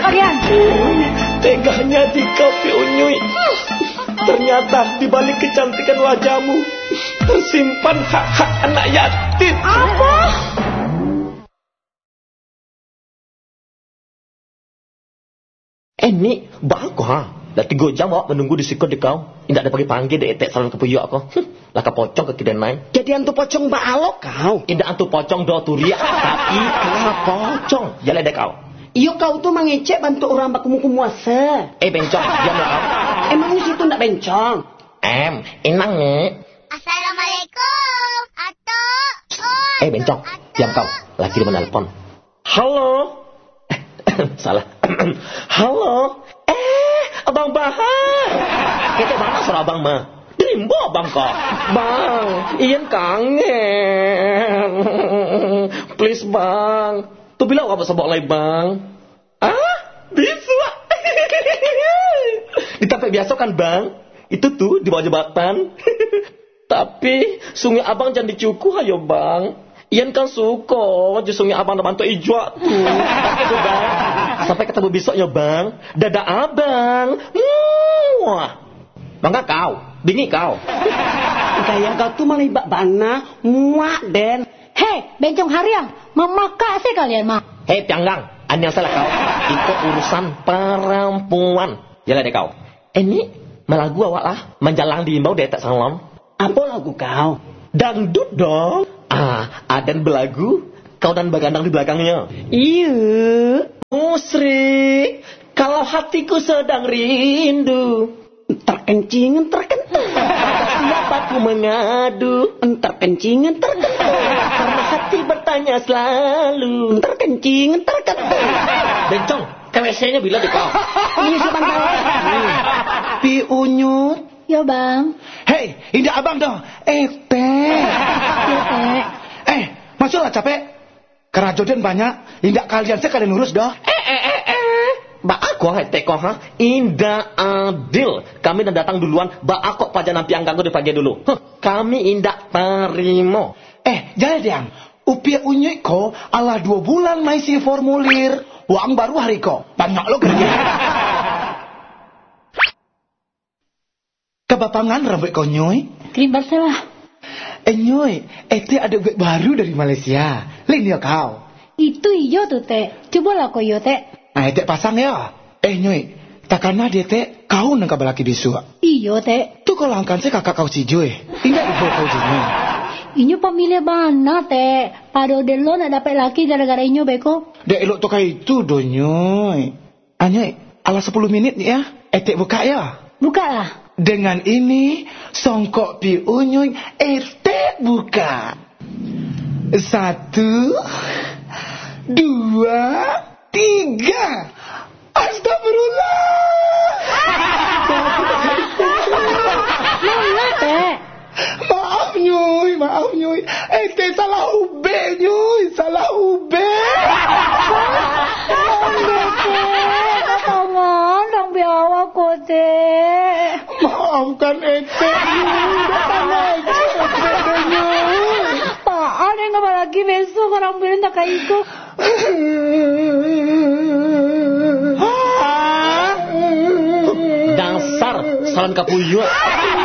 kalian? Teganya jika Piunyui. Ternyata di balik kecantikan wajahmu tersimpan hak-hak anak yatim. Apa? Ini bagus ha. Dah 3 jam awak menunggu di sikut di kau. Tidak ada panggil di etek salon kepuyuk aku. Lah ka pocong ke kiden naik. Jadi antu pocong balok kau. Tidak antu pocong do turia, tapi ka pocong. Jalan dek kau. Iyo kau tuh mengecek bantu orang bakumu kumuasa. Bencong, diamlah kau. Emang di situ ndak bencong? Inang ni. Assalamualaikum. Atuk. Bencong, diam kau. Lagi dia menelpon. Halo. Salah. Halo. Abang Bahar. Kita mana suara abang mah? Rimbo abang kok. Bang, Ian kangen. Please bang. Tu bilang apa sebab lagi bang? Bisa. Di tempat biasa kan bang? Itu tuh di bawah jembatan. Tapi sungai abang jangan dicukuh ayo bang. Ian kan suka di sungai abang bantu ijwa tuh. Itu bang. Sampai ketemu besok ya bang. Dadah abang. Wah. Bangga kau. Bingi kau. Gaya kau tuh malah ibak bana. Muak den. Hei, bencong harian. Memakak sih kalian mah. Hei Pianggang. Anda yang salah kau. Itu urusan perempuan. Jalan deh kau. Ini malah gua awak lah. Menjalang di imbau detek salon. Apa lagu kau? Dangdut dong. Adan belagu. Kau dan bagandang di belakangnya. Iya. Musrik, kalau hatiku sedang rindu, Terkencingan terkentul. siapa ku mengadu? Terkencingan terkentul. Karena hati bertanya selalu. Terkencingan terkentul. Bencong, KWC-nya bila di kau. Ini sebentar. Piunyut. Ya bang. Hei, indah abang dong. Teh. Ya teh. Masuklah capek. Karena jodoh banyak, indah kalian sekalian urus dah. Mbak aku teko ha. Indah adil. Kami dah datang duluan. Mbak aku paja nanti yang ganggu di pagi dulu. Kami indah terima. Jangan diam. Upia unyik ko ala 2 bulan maisi formulir. Uang baru hari ko. Banyak lo kerja. Kebapangan rambut kau nyoy. Krim Barcelah. Nyoy, itu ada web baru dari Malaysia. Lain ya kau. Itu iyo tuh teh. Cobalah kau iyo teh. Etek pasang ya. Nyoy, takana dia teh kau nang kabalaki disua. Iyo teh. Tu kalau angkan saya kakak kau cijoy. Ingat ibu kau jini. Inyo pamilya mana teh. Pado de lo nak dapat laki gara-gara inyo beko. Dek elok tu kayak itu do nyoy. Nyoy, ala 10 menit ya. Etek buka ya. Buka lah. Dengan ini songkok piunyuy etek buka. 1, 2, 3. Astagfirullah. Mana teh? Maaf nyuy. Ente salah ube nyuy, salah ube. Tangan dong biawa ko teh. Maafkan ente nyuy, datang aja ente nyuy. Apaan yang nggak lagi besok orang bilang tak kayak itu. Dasar salon kapuyuk.